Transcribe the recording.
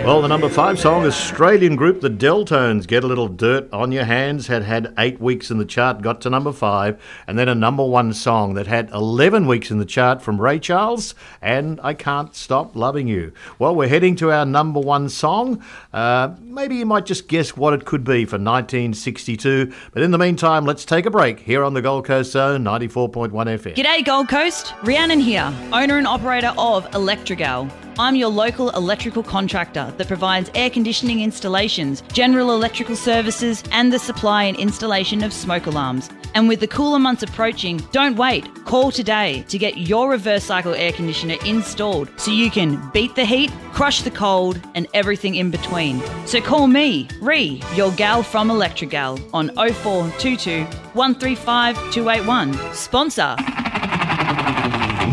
Well, the number 5 song, Australian group The Deltones, Get a Little Dirt on Your Hands, had 8 weeks in the chart, got to number 5, and then a number 1 song that had 11 weeks in the chart from Ray Charles, and I Can't Stop Loving You. Well, we're heading to our number 1 song. Maybe you might just guess what it could be for 1962, but in the meantime, let's take a break here on the Gold Coast Zone, 94.1 FM. G'day Gold Coast, Rhiannon here, owner and operator of Electrigal. I'm your local electrical contractor that provides air conditioning installations, general electrical services, and the supply and installation of smoke alarms. And with the cooler months approaching, don't wait. Call today to get your reverse cycle air conditioner installed so you can beat the heat, crush the cold, and everything in between. So call me, Ree, your gal from Electrigal, on 0422 135 281. Sponsor